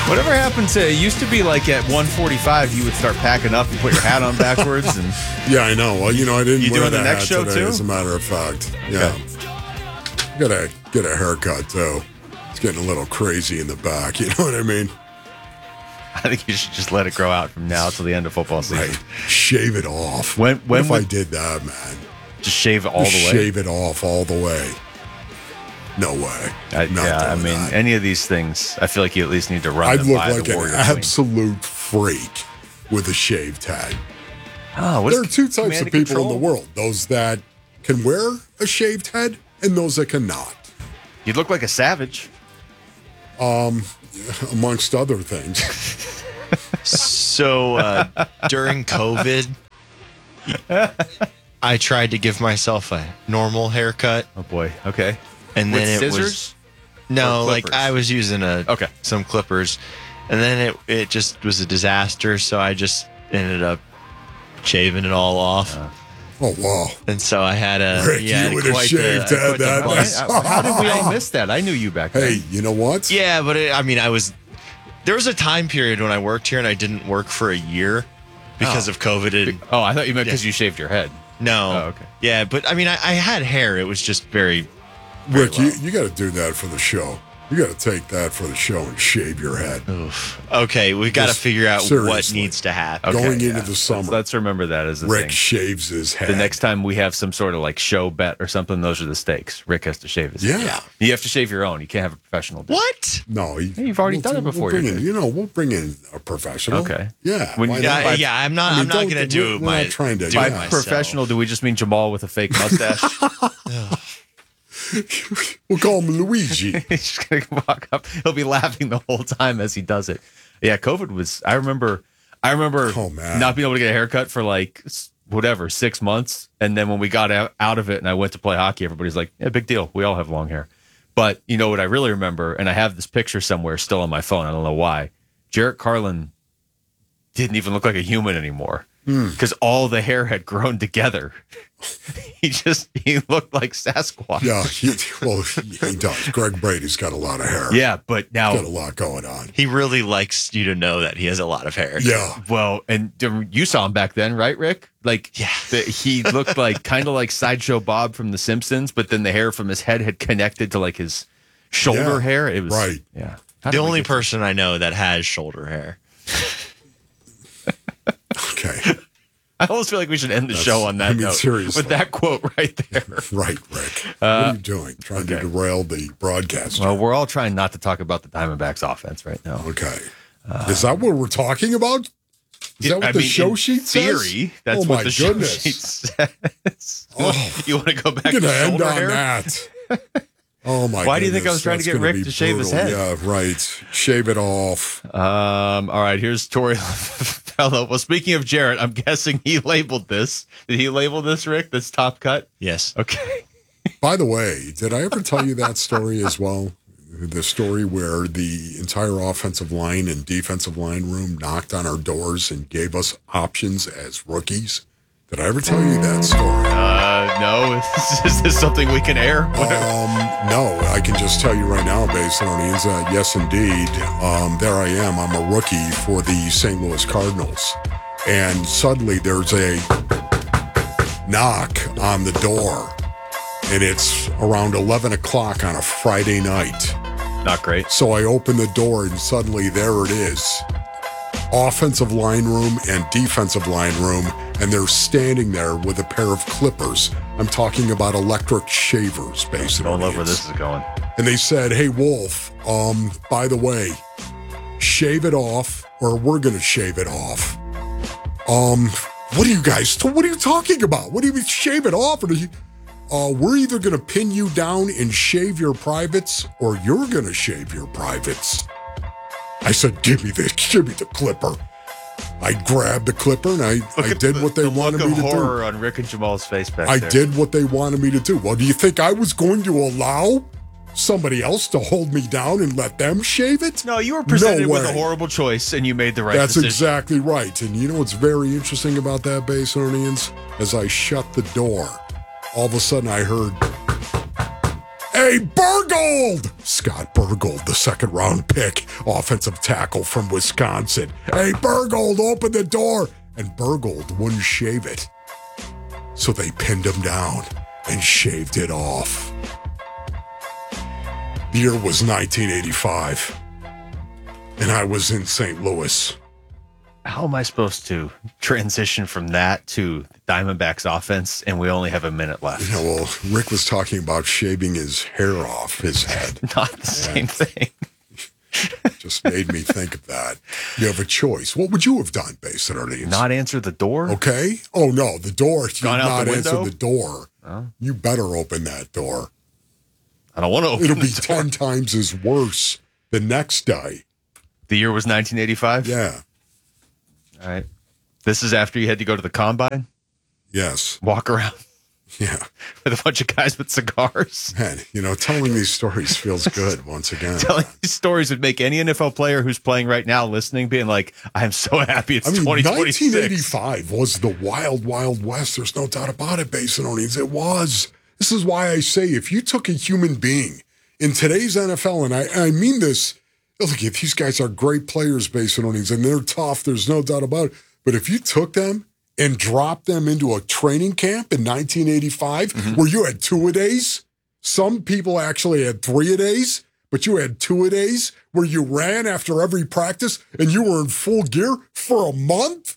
Whatever happened to it used to be like at 1:45 you would start packing up and put your hat on backwards and Yeah, I know. Well, I didn't You wear doing the the next hat show today, too? as a matter of fact. Yeah. Gotta get a haircut too. It's getting a little crazy in the back, you know what I mean? I think you should just let it grow out from now till the end of football season. Right. Shave it off. When what if I would- did that, man? Just shave it all Just the way. shave it off all the way. No way. Not doing that. Any of these things, I feel like you at least need to run I'd them look by like the an Warrior absolute freak with a shaved head. Queen. Oh, There are two types of people in the world. Those that can wear a shaved head and those that cannot, You'd look like a savage. amongst other things. So during COVID, I tried to give myself a normal haircut, Oh boy. Okay. and With then it scissors? was no, Or like clippers? I was using Okay. some clippers, and then it just was a disaster. So I just ended up shaving it all off, Oh, wow. and so I had a Rick, you with a quite shaved the- head, quite the that- bust. How did we all miss that? I knew you back then. Hey, you know what? Yeah, but there was a time period when I worked here and I didn't work for a year because of COVID. And, Oh, I thought you meant because you shaved your head. no. Oh, okay. Yeah, but I had hair. It was just very. Rick, you got to do that for the show. You got to take that for the show and shave your head. Okay, we got to Just figure out what seriously. needs to happen. Okay, Going into yeah. the summer. Let's remember that as a Rick thing. shaves his head. The next time we have some sort of like show bet or something, those are the stakes. Rick has to shave his head. Yeah. You have to shave your own. You can't have a professional do it. What? No, you've already done it before, We'll bring you're in, we'll bring in a professional. Okay. Yeah. When why you- not? Yeah, I'm not. I mean, I'm not don't- going to do we're my. not trying to- do By it Yeah. myself. professional, do we just mean Jamal with a fake mustache? We'll call him Luigi. He's just gonna walk up. He'll be laughing the whole time as he does it. Yeah, COVID was. I remember Oh, man. not being able to get a haircut for like whatever 6 months, and then when we got out of it and I went to play hockey, everybody's like, "Yeah, big deal. We all have long hair." But you know what I really remember, and I have this picture somewhere still on my phone. I don't know why. Jarrett Carlin didn't even look like a human anymore because all the hair had grown together. He looked like Sasquatch. Yeah, he does. Greg Brady's got a lot of hair. Yeah, but now Got a lot going on. He really likes you to know that he has a lot of hair. Yeah. well, and you saw him back then, right, Rick? Like, Yeah. He looked like kind of like Sideshow Bob from The Simpsons, but then the hair from his head had connected to like his shoulder Yeah, hair. It was right. Yeah. The only person I know that has shoulder hair. Okay. I almost feel like we should end the show on that note seriously. with that quote right there. Right, Rick. What are you doing? Trying to derail the broadcast. Well, we're all trying not to talk about the Diamondbacks offense right now. Okay. Is that what we're talking about? Is that what the show in sheet says? theory, that's Oh, what my the show goodness. sheet says. Oh. You want to go back I'm to going to end shoulder on hair? that. Oh, my Why do you think I goodness, was trying to that's get gonna Rick be to shave his brutal. head? Yeah, right. Shave it off. All right, here's Tori Fellow. Well, speaking of Jarrett, I'm guessing he labeled this. Did he label this, Rick? This top cut? Yes. Okay. By the way, did I ever tell you that story as well? The story where the entire offensive line and defensive line room knocked on our doors and gave us options as rookies? Did I ever tell you that story? No. Is this something we can air? No, I can just tell you right now, Basinonians, that yes, indeed, there I am. I'm a rookie for the St. Louis Cardinals. And suddenly there's a knock on the door, and it's around 11 o'clock on a Friday night. Not great. So I open the door, and suddenly there it is. Offensive line room and defensive line room, and they're standing there with a pair of clippers. I'm talking about electric shavers, basically. Don't love where this is going. And they said, "Hey, Wolf, by the way, shave it off, or we're going to shave it off." What are you talking about? What do you mean shave it off? We're either going to pin you down and shave your privates, or you're going to shave your privates. I said, give me the clipper. I grabbed the clipper and I did what they wanted me to look of do. horror on Rick and Jamal's face back I there. did what they wanted me to do. Well, do you think I was going to allow somebody else to hold me down and let them shave it? No, you were presented No with a way. horrible choice, and you made the right That's decision. exactly right. And you know what's very interesting about that, Basinonians? As I shut the door, all of a sudden I heard, Hey, Bergold! Scott Bergold, the second-round pick, offensive tackle from Wisconsin. Hey, Bergold, open the door! And Bergold wouldn't shave it. So they pinned him down and shaved it off. The year was 1985, and I was in St. Louis. How am I supposed to transition from that to the Diamondbacks offense, and we only have a minute left? Well, Rick was talking about shaving his hair off his head. Not the same thing. Just made me think of that. You have a choice. What would you have done, Base and Earnings? Not answer the door? Okay. Oh, no, the door. You Gone out not the answer window? the door. Oh. You better open that door. I don't want to open It'll the be door. 10 times as worse the next day. The year was 1985? Yeah. All right. This is after you had to go to the combine? Yes. Walk around Yeah. with a bunch of guys with cigars? Man, telling these stories feels good once again. Telling these stories would make any NFL player who's playing right now listening being like, I'm so happy it's 2026. 1985 was the wild, wild west. There's no doubt about it, Basinonians. It was. This is why I say if you took a human being in today's NFL, and I mean this, look, these guys are great players, Basinonians, and they're tough. There's no doubt about it. But if you took them and dropped them into a training camp in 1985 where you had 2-a-days, some people actually had 3-a-days, but you had 2-a-days where you ran after every practice and you were in full gear for a month?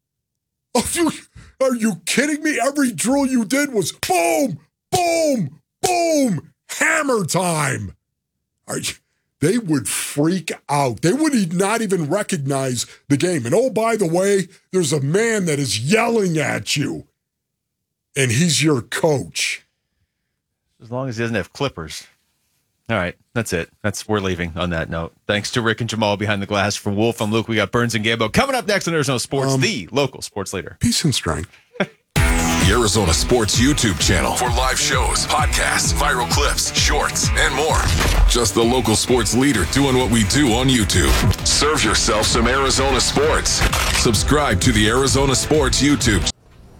Are you kidding me? Every drill you did was boom, boom, boom, hammer time. They would freak out. They would not even recognize the game. And oh, by the way, there's a man that is yelling at you, and he's your coach. As long as he doesn't have clippers. All right, that's it. We're leaving on that note. Thanks to Rick and Jamal behind the glass. For Wolf, I'm Luke. We got Burns and Gambo coming up next on Arizona Sports, the local sports leader. Peace and strength. The Arizona Sports YouTube channel for live shows, podcasts, viral clips, shorts, and more. Just the local sports leader doing what we do on YouTube. Serve yourself some Arizona sports. Subscribe to the Arizona Sports YouTube.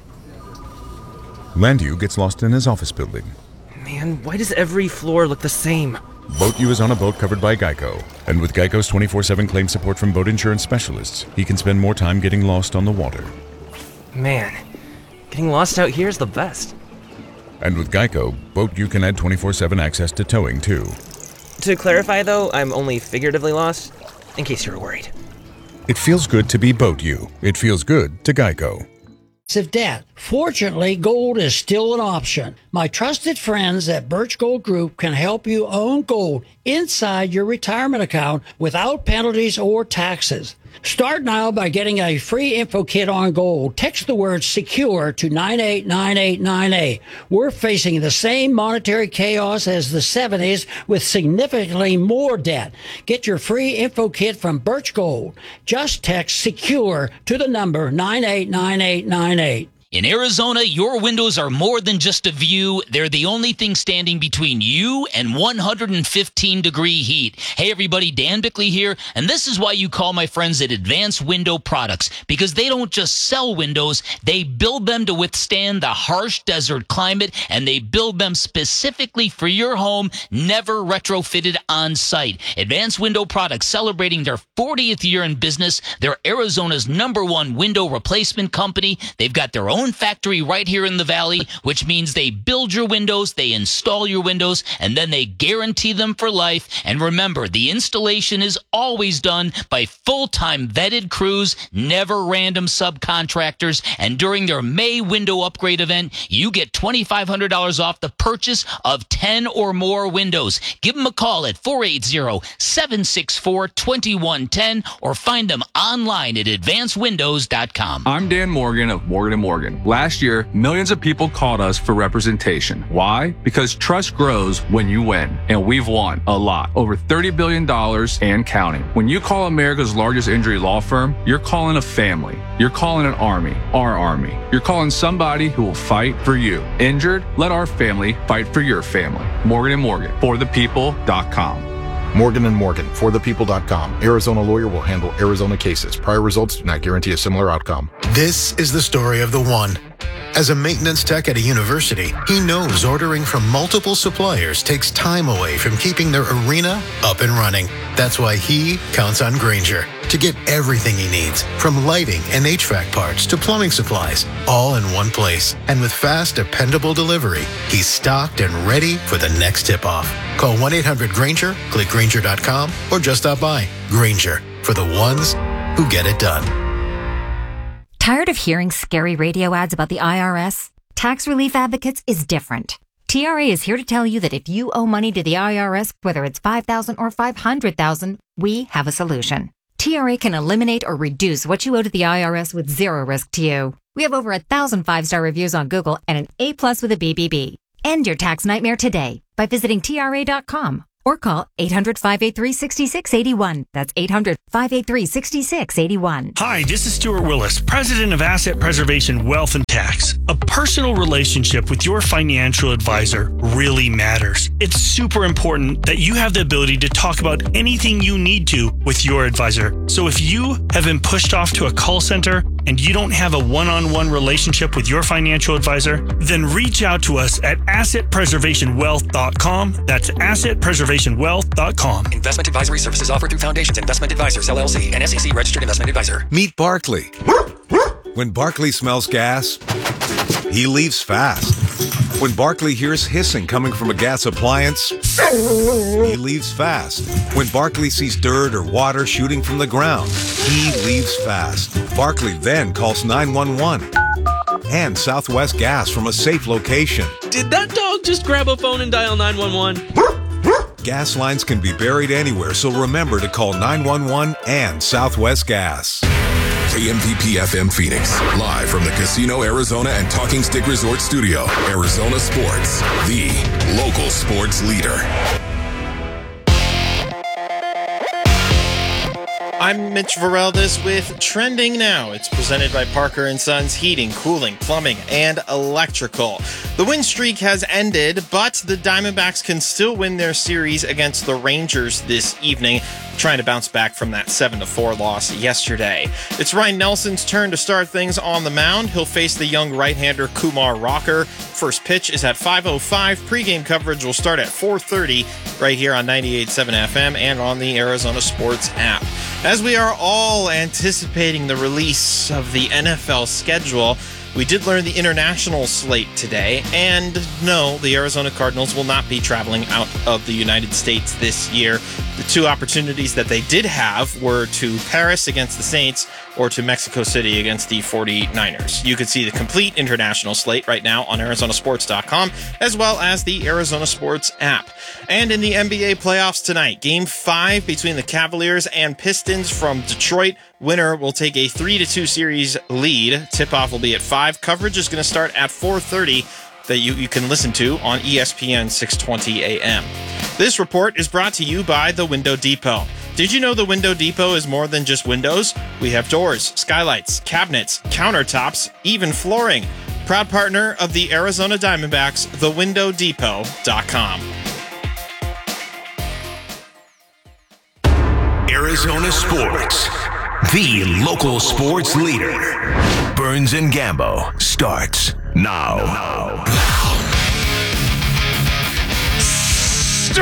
Landu gets lost in his office building. Man, why does every floor look the same? Boat U is on a boat covered by Geico. And with Geico's 24/7 claim support from boat insurance specialists, he can spend more time getting lost on the water. Man, getting lost out here is the best. And with Geico, Boat U can add 24/7 access to towing, too. To clarify, though, I'm only figuratively lost, in case you were worried. It feels good to be Boat U. It feels good to Geico. Of debt. Fortunately, gold is still an option. My trusted friends at Birch Gold Group can help you own gold inside your retirement account without penalties or taxes. Start now by getting a free info kit on gold. Text the word SECURE to 989898. We're facing the same monetary chaos as the 70s with significantly more debt. Get your free info kit from Birch Gold. Just text SECURE to the number 989898. In Arizona, your windows are more than just a view. They're the only thing standing between you and 115-degree heat. Hey, everybody, Dan Bickley here, and this is why you call my friends at Advanced Window Products, because they don't just sell windows, they build them to withstand the harsh desert climate, and they build them specifically for your home, never retrofitted on site. Advanced Window Products, celebrating their 40th year in business. They're Arizona's #1 window replacement company. They've got their own factory right here in the valley, which means they build your windows, they install your windows, and then they guarantee them for life. And remember, the installation is always done by full-time vetted crews, never random subcontractors. And during their May window upgrade event, you get $2,500 off the purchase of 10 or more windows. Give them a call at 480-764-2110 or find them online at advancedwindows.com. I'm Dan Morgan of Morgan & Morgan. Last year, millions of people called us for representation. Why? Because trust grows when you win. And we've won a lot. Over $30 billion and counting. When you call America's largest injury law firm, you're calling a family. You're calling an army. Our army. You're calling somebody who will fight for you. Injured? Let our family fight for your family. Morgan & Morgan. ForThePeople.com. Morgan & Morgan, ForThePeople.com. Arizona lawyer will handle Arizona cases. Prior results do not guarantee a similar outcome. This is the story of the one. As a maintenance tech at a university, he knows ordering from multiple suppliers takes time away from keeping their arena up and running. That's why he counts on Grainger to get everything he needs, from lighting and HVAC parts to plumbing supplies, all in one place. And with fast, dependable delivery, he's stocked and ready for the next tip-off. Call 1-800-GRAINGER, click Grainger.com, or just stop by. Grainger, for the ones who get it done. Tired of hearing scary radio ads about the IRS? Tax Relief Advocates is different. TRA is here to tell you that if you owe money to the IRS, whether it's $5,000 or $500,000, we have a solution. TRA can eliminate or reduce what you owe to the IRS with zero risk to you. We have over 1,000 5-star reviews on Google and an A+ with a BBB. End your tax nightmare today by visiting TRA.com or call 800-583-6681. That's 800-583-6681. Hi, this is Stuart Willis, President of Asset Preservation Wealth and Tax. A personal relationship with your financial advisor really matters. It's super important that you have the ability to talk about anything you need to with your advisor. So if you have been pushed off to a call center and you don't have a one-on-one relationship with your financial advisor, then reach out to us at assetpreservationwealth.com. That's assetpreservationwealth.com. Investment advisory services offered through Foundations Investment Advisors, LLC, an SEC registered investment advisor. Meet Barkley. When Barkley smells gas, he leaves fast. When Barkley hears hissing coming from a gas appliance, he leaves fast. When Barkley sees dirt or water shooting from the ground, he leaves fast. Barkley then calls 911 and Southwest Gas from a safe location. Did that dog just grab a phone and dial 911? Gas lines can be buried anywhere, so remember to call 911 and Southwest Gas. KMVP FM Phoenix, live from the Casino Arizona and Talking Stick Resort Studio. Arizona Sports, the local sports leader. I'm Mitch Vareldes with Trending Now. It's presented by Parker & Sons Heating, Cooling, Plumbing, and Electrical. The win streak has ended, but the Diamondbacks can still win their series against the Rangers this evening, trying to bounce back from that 7-4 loss yesterday. It's Ryan Nelson's turn to start things on the mound. He'll face the young right-hander Kumar Rocker. First pitch is at 5:05. Pre-game coverage will start at 4:30 right here on 98.7 FM and on the Arizona Sports app. As we are all anticipating the release of the NFL schedule, we did learn the international slate today, and no, the Arizona Cardinals will not be traveling out of the United States this year. The two opportunities that they did have were to Paris against the Saints or to Mexico City against the 49ers. You can see the complete international slate right now on ArizonaSports.com, as well as the Arizona Sports app. And in the NBA playoffs tonight, Game 5 between the Cavaliers and Pistons from Detroit. Winner will take a 3-2 series lead. Tip-off will be at 5. Coverage is going to start at 4:30 that you can listen to on ESPN 620 AM. This report is brought to you by The Window Depot. Did you know The Window Depot is more than just windows? We have doors, skylights, cabinets, countertops, even flooring. Proud partner of the Arizona Diamondbacks, thewindowdepot.com. Arizona Sports, the local sports leader. Burns and Gambo starts now. Straight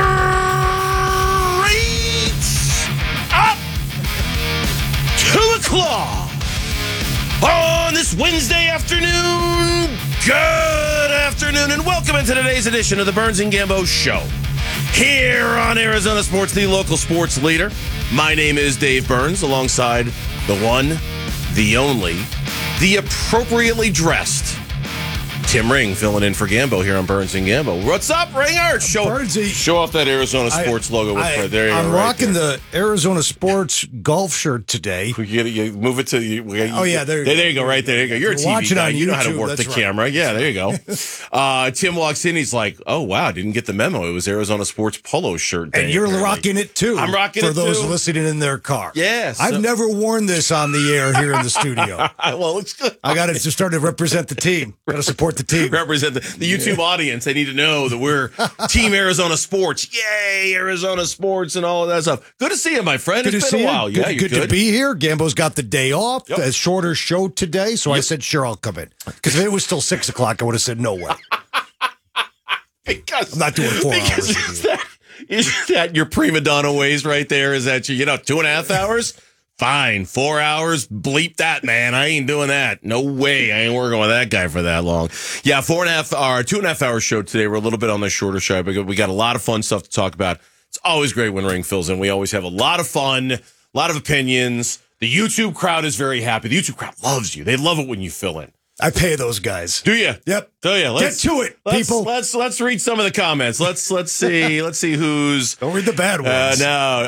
up to the claw on this Wednesday afternoon. Good afternoon and welcome into today's edition of the Burns and Gambo Show here on Arizona Sports, the local sports leader. My name is Dave Burns, alongside the one, the only, the appropriately dressed Tim Ring, filling in for Gambo here on Burns and Gambo. What's up, Ringer? Show off that Arizona Sports logo. There you go. I'm rocking the Arizona Sports golf shirt today. You move it to you. Oh yeah, there you go. Right there you go. You're a TV guy. You know how to work the right. camera. Yeah, there you go. Tim walks in. He's like, "Oh wow, didn't get the memo. It was Arizona Sports polo shirt day." And you're rocking it too. I'm rocking it for those too. listening in their car. Yes, I've never worn this on the air here in the studio. Well, it looks good. I got to start to represent the team. Got to support the team. Represent the YouTube audience. They need to know that we're Team Arizona Sports. Yay, Arizona Sports and all of that stuff. Good to see you, my friend. It's been a while. Good, Yeah, you're good to be here. Gambo's got the day off. Yep. A shorter show today, so I said, sure, I'll come in. Because if it was still 6 o'clock, I would have said, no way. Because I'm not doing 4 hours. Is that your prima donna ways right there? Is that 2.5 hours? Fine. 4 hours? Bleep that, man. I ain't doing that. No way. I ain't working with that guy for that long. Yeah, 2.5 hour show today. We're a little bit on the shorter show, but we got a lot of fun stuff to talk about. It's always great when Ring fills in. We always have a lot of fun, a lot of opinions. The YouTube crowd is very happy. The YouTube crowd loves you. They love it when you fill in. I pay those guys. Do you? Yep. Do you? Get to it, people. Let's read some of the comments. Let's see who's. Don't read the bad ones.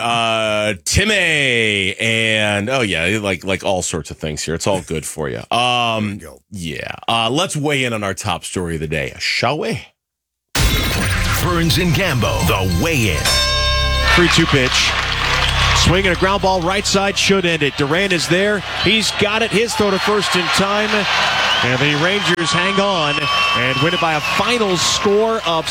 Timmy and like all sorts of things here. It's all good for you. Yeah. Let's weigh in on our top story of the day, shall we? Burns and Gambo, the weigh-in. 3-2 pitch. Swinging a ground ball right side should end it. Duran is there. He's got it. His throw to first in time. And the Rangers hang on and win it by a final score of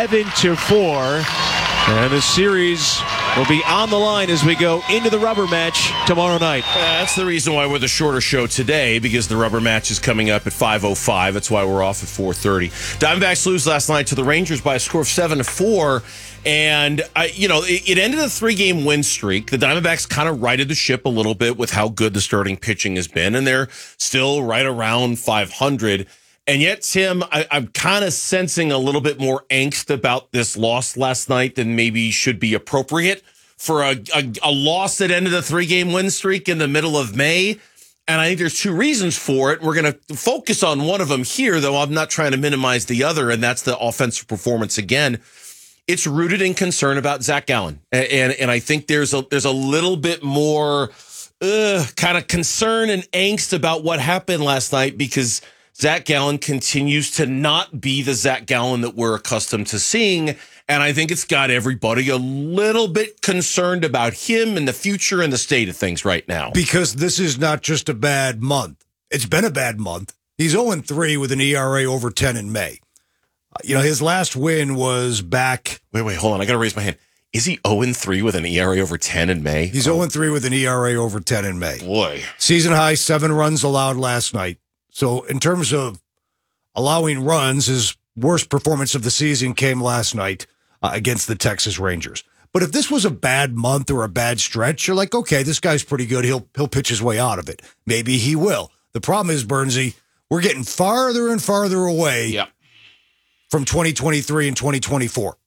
7-4. And the series will be on the line as we go into the rubber match tomorrow night. That's the reason why we're the shorter show today, because the rubber match is coming up at 5:05. That's why we're off at 4:30. Diamondbacks lose last night to the Rangers by a score of 7-4. And, it ended a 3-game win streak. The Diamondbacks kind of righted the ship a little bit with how good the starting pitching has been, and they're still right around 500. And yet, Tim, I'm kind of sensing a little bit more angst about this loss last night than maybe should be appropriate for a loss that ended a 3-game win streak in the middle of May. And I think there's 2 reasons for it. We're going to focus on one of them here, though I'm not trying to minimize the other, and that's the offensive performance again. It's rooted in concern about Zach Gallen. And I think there's a little bit more kind of concern and angst about what happened last night, because Zach Gallen continues to not be the Zach Gallen that we're accustomed to seeing. And I think it's got everybody a little bit concerned about him and the future and the state of things right now. Because this is not just a bad month. It's been a bad month. He's 0-3 with an ERA over 10 in May. His last win was back. Wait, hold on. I got to raise my hand. Is he 0-3 with an ERA over 10 in May? He's 0-3 with an ERA over 10 in May. Boy. Season high, 7 runs allowed last night. So in terms of allowing runs, his worst performance of the season came last night against the Texas Rangers. But if this was a bad month or a bad stretch, you're like, okay, this guy's pretty good. He'll pitch his way out of it. Maybe he will. The problem is, Burnsy, we're getting farther and farther away from 2023 and 2024.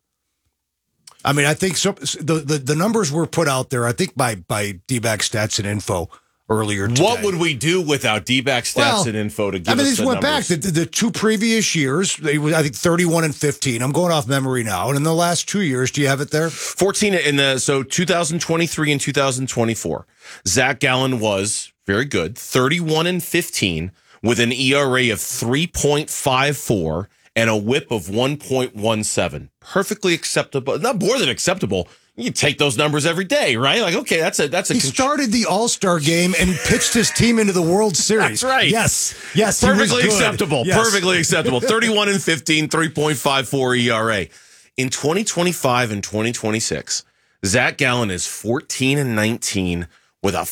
I mean, I think the numbers were put out there, I think by D-back Stats and Info earlier today. What would we do without D-back Stats and Info to give us these the went numbers? back. The 2 previous years, they were, I think, 31-15. I'm going off memory now. And in the last 2 years, do you have it there? 14 so 2023 and 2024. Zach Gallen was very good, 31-15 with an ERA of 3.54 and a whip of 1.17. Perfectly acceptable. Not more than acceptable. You take those numbers every day, right? Like, okay, that's a. He started the All-Star game and pitched his team into the World Series. That's right. Yes. Perfectly acceptable. Yes. Perfectly acceptable. 31-15, 3.54 ERA. In 2025 and 2026, Zach Gallen is 14-19 with a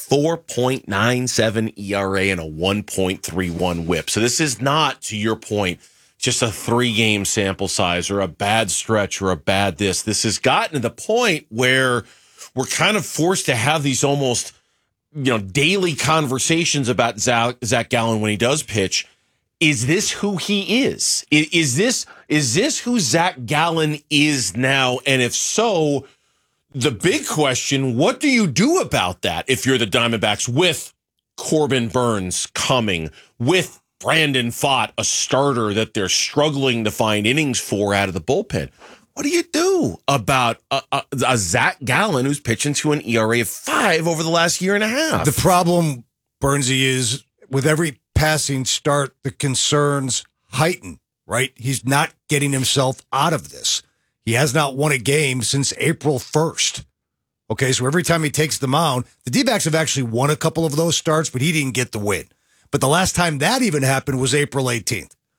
4.97 ERA and a 1.31 whip. So this is not, to your point, just a 3-game sample size or a bad stretch or a bad this. This has gotten to the point where we're kind of forced to have these almost, daily conversations about Zach Gallen when he does pitch. Is this who he is? Is this who Zach Gallen is now? And if so, the big question, what do you do about that if you're the Diamondbacks with Corbin Burns coming, with Brandon Pfaadt, a starter that they're struggling to find innings for out of the bullpen? What do you do about a Zach Gallen who's pitching to an ERA of 5 over the last year and a half? The problem, Burnsy, is with every passing start, the concerns heighten, right? He's not getting himself out of this. He has not won a game since April 1st. Okay, so every time he takes the mound, the D-backs have actually won a couple of those starts, but he didn't get the win. But the last time that even happened was April 18th.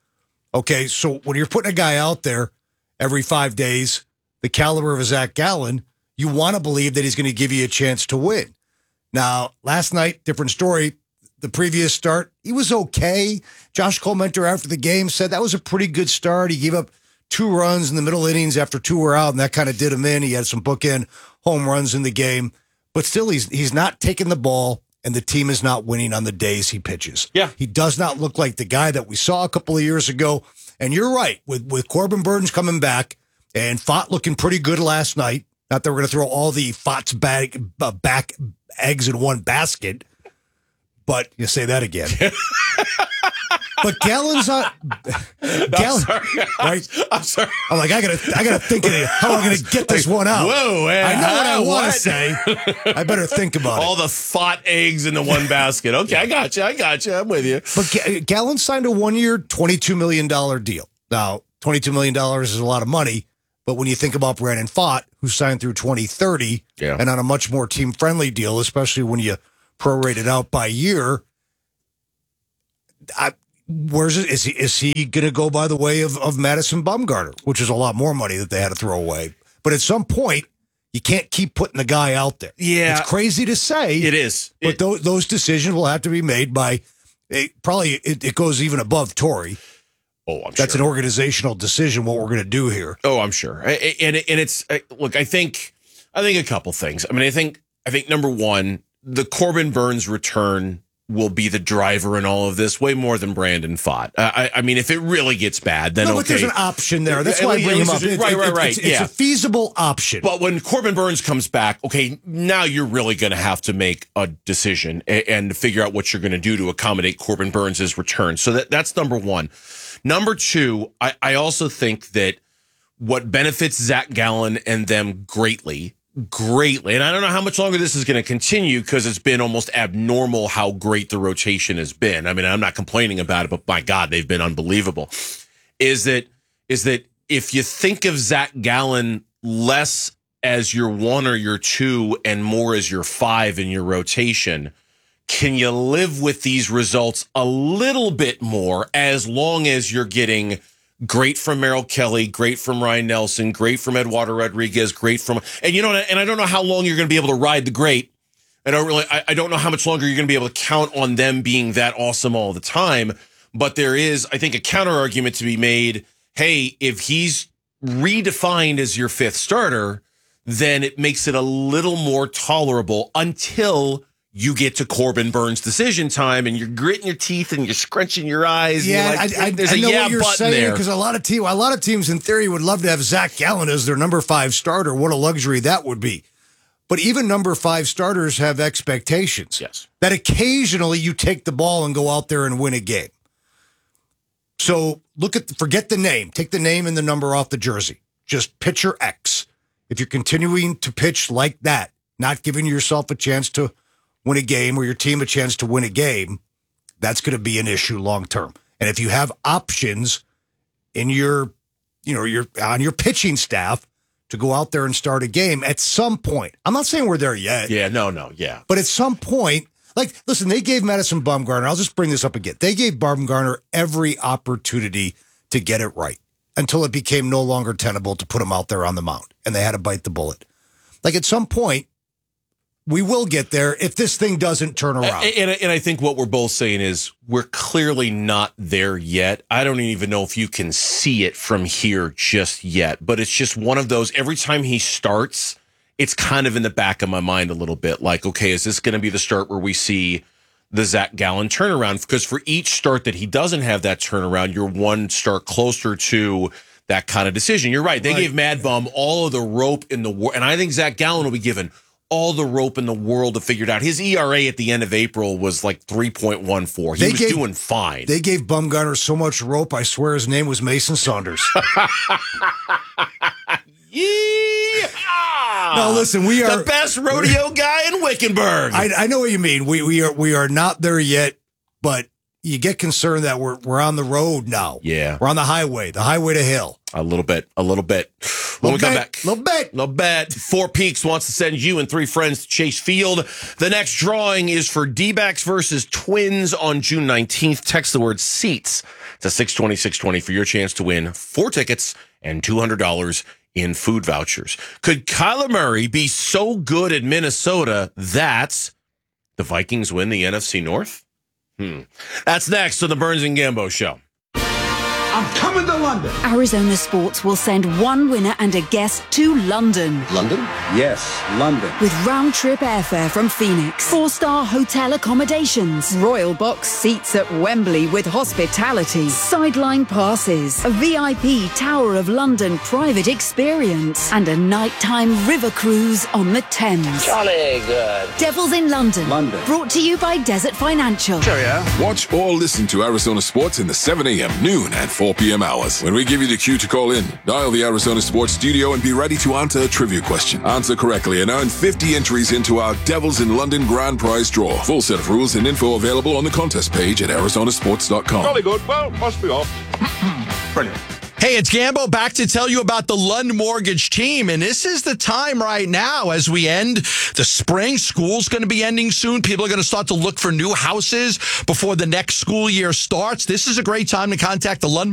Okay, so when you're putting a guy out there every 5 days, the caliber of a Zach Gallen, you want to believe that he's going to give you a chance to win. Now, last night, different story. The previous start, he was okay. Josh Colmenter, after the game, said that was a pretty good start. He gave up 2 runs in the middle innings after 2 were out, and that kind of did him in. He had some bookend home runs in the game. But still, he's not taking the ball, and the team is not winning on the days he pitches. Yeah. He does not look like the guy that we saw a couple of years ago. And you're right, with Corbin Burns coming back and Fott looking pretty good last night. Not that we're going to throw all the Fott's back eggs in one basket, but you say that again. But Gallen's on. Gallen, right? I'm sorry. I'm like, I gotta think of how I'm gonna get this one out. Whoa, I know what I want what? to say. I better think about All it. the Fott eggs in the one basket. Okay, I got you. I'm with you. But Gallen signed a 1-year, $22 million deal. Now, $22 million is a lot of money, but when you think about Brandon Fott, who signed through 2030, and on a much more team-friendly deal, especially when you prorate it out by year, is he going to go by the way of Madison Bumgarner, which is a lot more money that they had to throw away? But at some point, you can't keep putting the guy out there. Yeah. It's crazy to say. It is. But those decisions will have to be made by, it goes even above Torrey. Oh, I'm That's sure. an organizational decision, what we're going to do here. Oh, I'm sure. And it's, look, I think a couple things. I mean, I think number one, the Corbin Burns return will be the driver in all of this way more than Brandon Fott. I mean, if it really gets bad, then But there's an option there. That's why I bring him up. Right. It's a feasible option. But when Corbin Burns comes back, okay, now you're really going to have to make a decision and figure out what you're going to do to accommodate Corbin Burns' return. So that's number one. Number two, I also think that what benefits Zach Gallen and them greatly, and I don't know how much longer this is going to continue because it's been almost abnormal how great the rotation has been. I mean, I'm not complaining about it, but my God, they've been unbelievable. Is that if you think of Zach Gallen less as your 1 or your 2 and more as your 5 in your rotation, can you live with these results a little bit more as long as you're getting great from Merrill Kelly, great from Ryan Nelson, great from Eduardo Rodriguez, great from, and I don't know how long you're going to be able to ride the great. I don't know how much longer you're going to be able to count on them being that awesome all the time. But there is, I think, a counter argument to be made. Hey, if he's redefined as your 5th starter, then it makes it a little more tolerable until you get to Corbin Burns' decision time, and you're gritting your teeth and you're scrunching your eyes. Yeah, and I know what you're saying, because a lot of teams in theory would love to have Zach Gallen as their number 5 starter. What a luxury that would be. But even number 5 starters have expectations. Yes. That occasionally you take the ball and go out there and win a game. So forget the name. Take the name and the number off the jersey. Just pitcher X. If you're continuing to pitch like that, not giving yourself a chance to win a game or your team a chance to win a game, that's going to be an issue long term. And if you have options in your on your pitching staff to go out there and start a game at some point, I'm not saying we're there yet. Yeah, no, yeah. But at some point, listen, they gave Madison Bumgarner, I'll just bring this up again. They gave Bumgarner every opportunity to get it right until it became no longer tenable to put him out there on the mound, and they had to bite the bullet. At some point, we will get there if this thing doesn't turn around. And I think what we're both saying is we're clearly not there yet. I don't even know if you can see it from here just yet, but it's just one of those, every time he starts, it's kind of in the back of my mind a little bit like, okay, is this going to be the start where we see the Zach Gallen turnaround? Because for each start that he doesn't have that turnaround, you're one start closer to that kind of decision. You're right. They gave Mad Bum all of the rope in the world, and I think Zach Gallen will be given all the rope in the world to figure it out. His ERA at the end of April was like 3.14. He was doing fine. They gave Bumgarner so much rope, I swear his name was Mason Saunders. Yeah. No, listen, we are the best rodeo guy in Wickenburg. I know what you mean. We are not there yet, but you get concerned that we're on the road now. Yeah. We're on the highway to hell. A little bit. When we come back. Little bit. Four Peaks wants to send you and 3 friends to Chase Field. The next drawing is for D-backs versus Twins on June 19th. Text the word seats to 620-620 for your chance to win 4 tickets and $200 in food vouchers. Could Kyler Murray be so good at Minnesota that the Vikings win the NFC North? That's next on the Burns and Gambo Show. I'm coming to London. Arizona Sports will send one winner and a guest to London. London? Yes, London. With round-trip airfare from Phoenix, 4-star hotel accommodations, royal box seats at Wembley with hospitality, sideline passes, a VIP Tower of London private experience, and a nighttime river cruise on the Thames. Jolly good. Devils in London. London. Brought to you by Desert Financial. Watch or listen to Arizona Sports in the 7 a.m., noon, and 4 p.m. hours. When we give you the cue to call in, dial the Arizona Sports studio and be ready to answer a trivia question. Answer correctly and earn 50 entries into our Devils in London grand prize draw. Full set of rules and info available on the contest page at arizonasports.com. Jolly good. Well, must be off. Brilliant. Hey, it's Gambo back to tell you about the Lund Mortgage team. And this is the time right now as we end the spring. School's going to be ending soon. People are going to start to look for new houses before the next school year starts. This is a great time to contact the Lund